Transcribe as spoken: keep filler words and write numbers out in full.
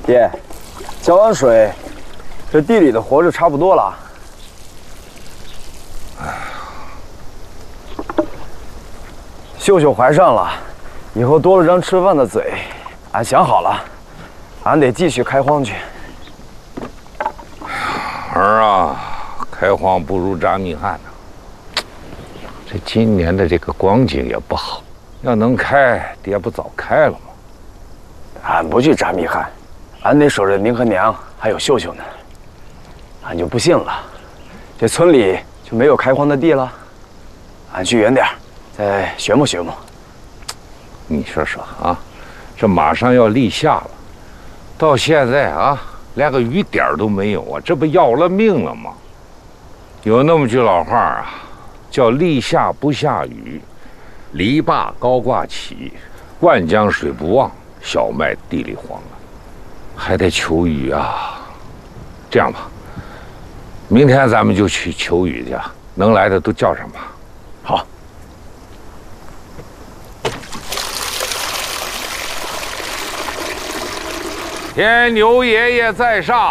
爹，浇完水，这地里的活就差不多了。秀秀怀上了，以后多了张吃饭的嘴。俺想好了，俺得继续开荒去。 儿啊，开荒不如扎密汗呐。这今年的这个光景也不好，要能开，爹不早开了吗？ 俺不去扎密汗，俺得守着您和娘还有秀秀呢。俺就不信了，这村里就没有开荒的地了。俺去远点，再寻摸寻摸。 你说说啊，这马上要立夏了，到现在啊，连个雨点都没有啊，这不要了命了吗？有那么句老话啊，叫立夏不下雨，篱笆高挂起，灌江水不旺，小麦地里黄啊，还得求雨啊。这样吧，明天咱们就去求雨去，能来的都叫上吧。 好。 天牛爷爷在上。